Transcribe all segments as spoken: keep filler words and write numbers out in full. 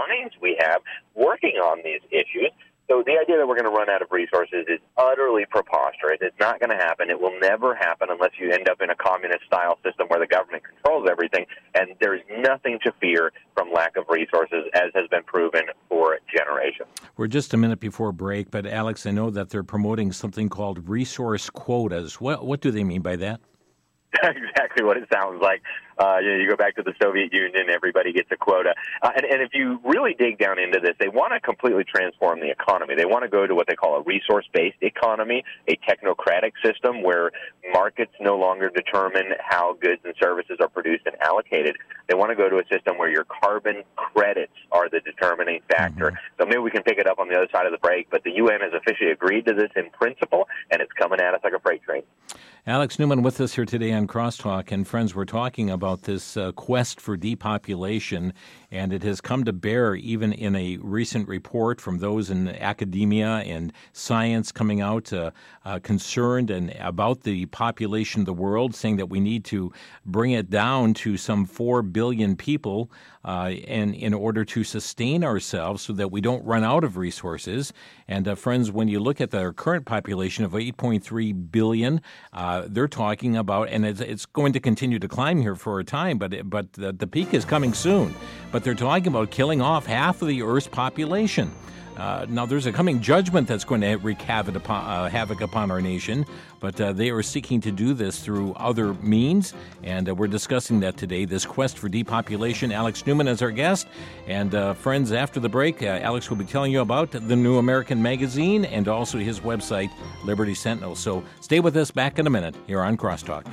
minds we have working on these issues. So the idea that we're going to run out of resources is utterly preposterous. It's not going to happen. It will never happen unless you end up in a communist-style system where the government controls everything, and there's nothing to fear from lack of resources, as has been proven for generations. We're just a minute before break, but Alex, I know that they're promoting something called resource quotas. What, what do they mean by that? Exactly what it sounds like. Uh, you know, you go back to the Soviet Union, everybody gets a quota. Uh, and, and if you really dig down into this, they want to completely transform the economy. They want to go to what they call a resource-based economy, a technocratic system where markets no longer determine how goods and services are produced and allocated. They want to go to a system where your carbon credits are the determining factor. Mm-hmm. So maybe we can pick it up on the other side of the break, but the U N has officially agreed to this in principle, and it's coming at us like a freight train. Alex Newman with us here today on Crosstalk. And friends, we're talking about this uh, quest for depopulation, and it has come to bear even in a recent report from those in academia and science coming out uh, uh, concerned and about the population of the world, saying that we need to bring it down to some four billion people uh, and in order to sustain ourselves so that we don't run out of resources. And uh, friends, when you look at our current population of eight point three billion, uh, they're talking about, and it's, it's going to continue to climb here for a time, but it, but the, the peak is coming soon. But they're talking about killing off half of the Earth's population. Uh, now, there's a coming judgment that's going to wreak havoc upon, uh, havoc upon our nation, but uh, they are seeking to do this through other means, and uh, we're discussing that today, this quest for depopulation. Alex Newman is our guest, and uh, friends, after the break, uh, Alex will be telling you about the New American Magazine and also his website, Liberty Sentinel. So stay with us, back in a minute here on Crosstalk.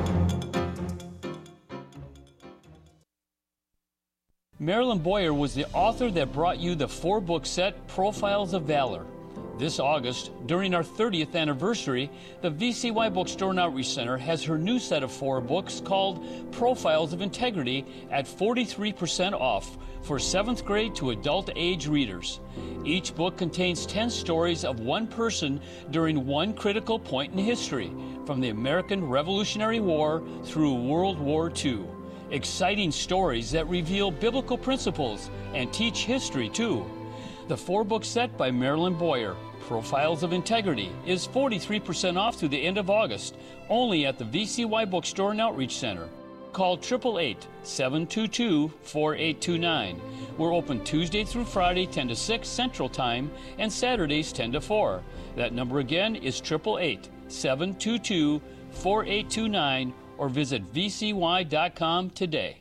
Marilyn Boyer was the author that brought you the four-book set Profiles of Valor. This August, during our thirtieth anniversary, the V C Y Bookstore and Outreach Center has her new set of four books called Profiles of Integrity at forty-three percent off for seventh grade to adult age readers. Each book contains ten stories of one person during one critical point in history, from the American Revolutionary War through World War Two. Exciting stories that reveal biblical principles and teach history, too. The four-book set by Marilyn Boyer, Profiles of Integrity, is forty-three percent off through the end of August, only at the V C Y Bookstore and Outreach Center. Call eight eight eight, seven two two, four eight two nine. We're open Tuesday through Friday, ten to six Central Time, and Saturdays, ten to four. That number again is eight eight eight, seven two two, four eight two nine, or visit v c y dot com today.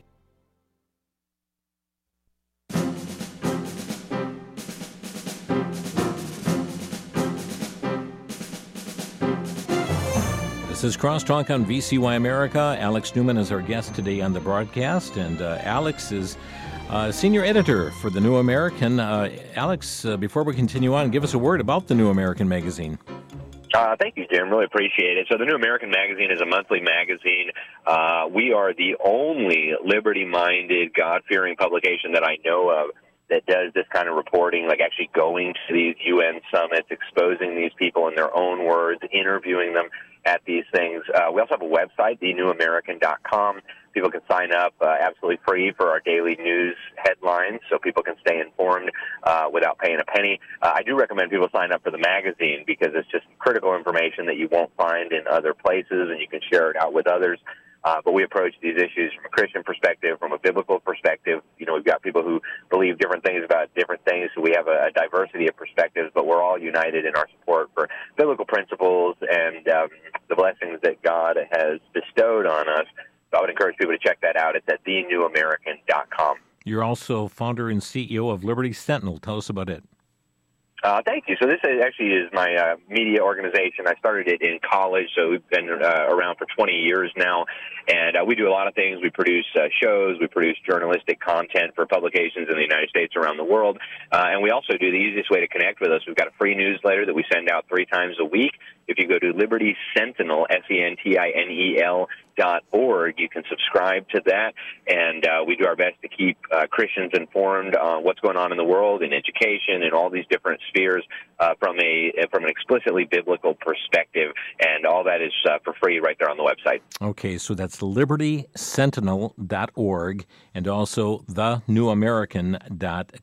This is Crosstalk on V C Y America. Alex Newman is our guest today on the broadcast, and uh, Alex is uh, senior editor for The New American. Uh, Alex, uh, before we continue on, give us a word about The New American Magazine. Uh, thank you, Jim. Really appreciate it. So the New American Magazine is a monthly magazine. Uh, we are the only liberty-minded, God-fearing publication that I know of that does this kind of reporting, like actually going to these U N summits, exposing these people in their own words, interviewing them at these things. Uh, we also have a website, the new american dot com. People can sign up uh, absolutely free for our daily news headlines so people can stay informed uh, without paying a penny. Uh, I do recommend people sign up for the magazine because it's just critical information that you won't find in other places, and you can share it out with others. Uh, but we approach these issues from a Christian perspective, from a biblical perspective. You know, we've got people who believe different things about different things, so we have a, a diversity of perspectives, but we're all united in our support for biblical principles and um, the blessings that God has bestowed on us. So I would encourage people to check that out. It's at the new american dot com. You're also founder and C E O of Liberty Sentinel. Tell us about it. Uh, thank you. So this is actually is my uh, media organization. I started it in college, so we've been uh, around for twenty years now, and uh, we do a lot of things. We produce uh, shows, we produce journalistic content for publications in the United States, around the world, uh, and we also do the easiest way to connect with us. We've got a free newsletter that we send out three times a week. If you go to Liberty Sentinel, S E N T I N E L dot org, you can subscribe to that, and uh, we do our best to keep uh, Christians informed on what's going on in the world, in education, in all these different spheres uh, from a from an explicitly biblical perspective, and all that is uh, for free right there on the website. Okay, so that's Liberty Sentinel dot org and also the new american dot